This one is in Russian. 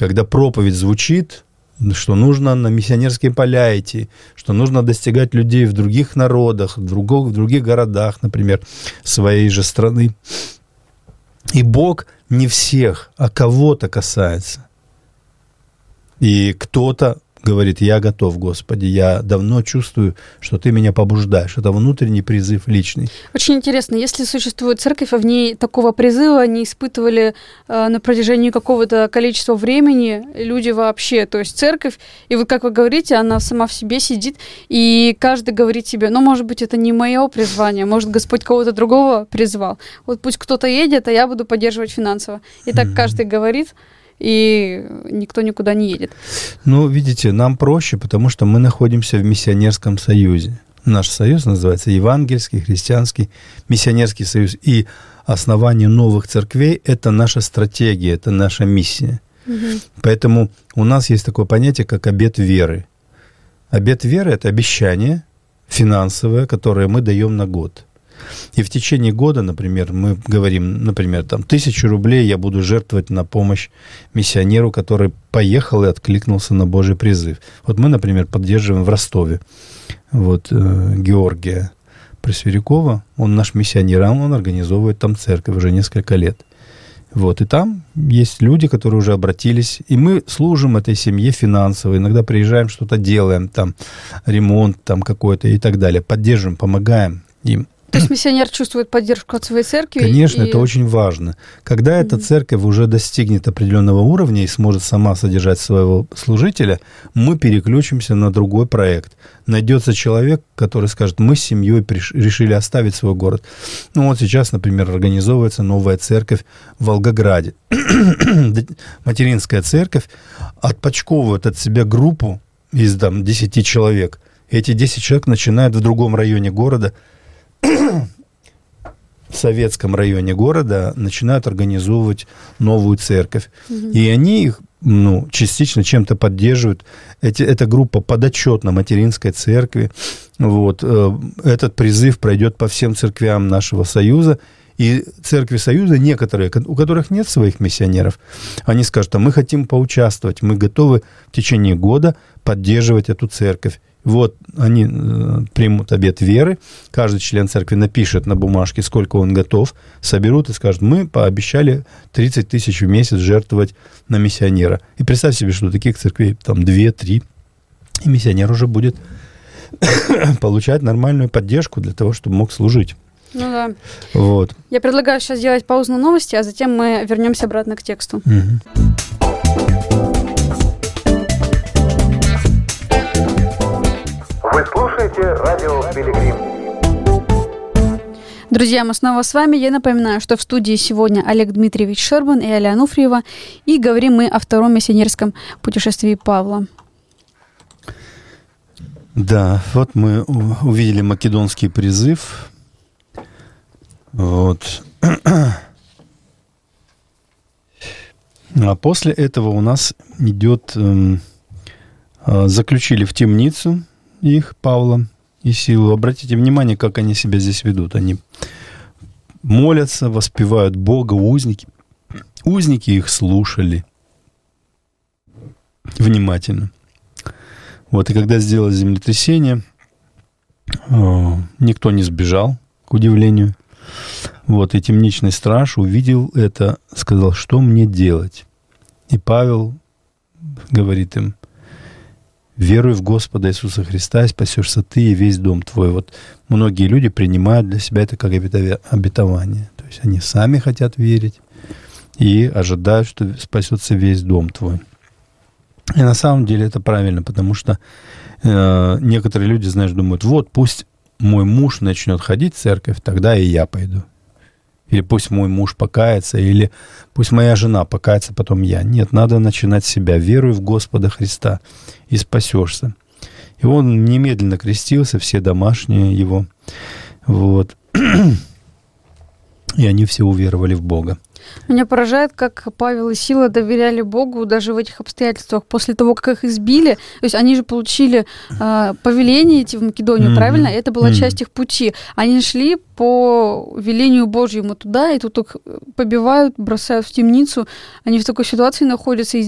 когда проповедь звучит, что нужно на миссионерские поля идти, что нужно достигать людей в других народах, в других городах, например, своей же страны. И Бог не всех, а кого-то касается. И кто-то говорит: я готов, Господи, я давно чувствую, что Ты меня побуждаешь. Это внутренний призыв личный. Очень интересно, если существует церковь, а в ней такого призыва не испытывали на протяжении какого-то количества времени люди вообще. То есть церковь, и вот как вы говорите, она сама в себе сидит, и каждый говорит себе: ну, может быть, это не мое призвание, может, Господь кого-то другого призвал. Вот пусть кто-то едет, а я буду поддерживать финансово. И так каждый говорит, и никто никуда не едет. Ну, видите, нам проще, потому что мы находимся в миссионерском союзе. Наш союз называется Евангельский, Христианский, Миссионерский союз. И основание новых церквей – это наша стратегия, это наша миссия. Угу. Поэтому у нас есть такое понятие, как обет веры. Обет веры – это обещание финансовое, которое мы даем на год. И в течение года, например, мы говорим, например, там, 1000 рублей я буду жертвовать на помощь миссионеру, который поехал и откликнулся на Божий призыв. Вот мы, например, поддерживаем в Ростове Георгия Пресвирякова, он наш миссионер, он организовывает там церковь уже несколько лет. И там есть люди, которые уже обратились, и мы служим этой семье финансово, иногда приезжаем, что-то делаем, там, ремонт там какой-то и так далее, поддерживаем, помогаем им. То есть миссионер чувствует поддержку от своей церкви? Конечно, это очень важно. Когда эта церковь уже достигнет определенного уровня и сможет сама содержать своего служителя, мы переключимся на другой проект. Найдется человек, который скажет: мы с семьей решили оставить свой город. Сейчас, например, организовывается новая церковь в Волгограде. Материнская церковь отпочковывает от себя группу из 10 человек. И эти 10 человек начинают в другом районе города, в советском районе города, начинают организовывать новую церковь. И они их частично чем-то поддерживают. Эта группа подотчетна материнской церкви. Этот призыв пройдет по всем церквям нашего союза. И церкви союза, некоторые, у которых нет своих миссионеров, они скажут: а мы хотим поучаствовать, мы готовы в течение года поддерживать эту церковь. Они примут обет веры, каждый член церкви напишет на бумажке, сколько он готов, соберут и скажут: мы пообещали 30 тысяч в месяц жертвовать на миссионера. И представь себе, что таких церквей там 2-3, и миссионер уже будет получать нормальную поддержку для того, чтобы мог служить. Ну да. Я предлагаю сейчас сделать паузу на новости, а затем мы вернемся обратно к тексту. Вы слушаете радио «Пилигрим». Друзья, мы снова с вами. Я напоминаю, что в студии сегодня Олег Дмитриевич Щербан и Аля Ануфриева. И говорим мы о втором миссионерском путешествии Павла. Да, мы увидели македонский призыв. А после этого у нас идет... заключили в темницу их, Павла и Силу. Обратите внимание, как они себя здесь ведут. Они молятся, воспевают Бога, узники. Узники их слушали внимательно. И когда сделалось землетрясение, никто не сбежал, к удивлению. И темничный страж увидел это, сказал: что мне делать? И Павел говорит им: веруй в Господа Иисуса Христа, и спасешься ты и весь дом твой. Многие люди принимают для себя это как обетование. То есть они сами хотят верить и ожидают, что спасется весь дом твой. И на самом деле это правильно, потому что некоторые люди, думают: пусть мой муж начнет ходить в церковь, тогда и я пойду. Или пусть мой муж покается, или пусть моя жена покается, потом я. Нет, надо начинать с себя. Веруй в Господа Христа, и спасешься. И он немедленно крестился, все домашние его. И они все уверовали в Бога. Меня поражает, как Павел и Сила доверяли Богу даже в этих обстоятельствах. После того, как их избили, то есть они же получили повеление идти в Македонию, правильно? Это была часть их пути. Они шли по велению Божьему туда, и тут их побивают, бросают в темницу. Они в такой ситуации находятся,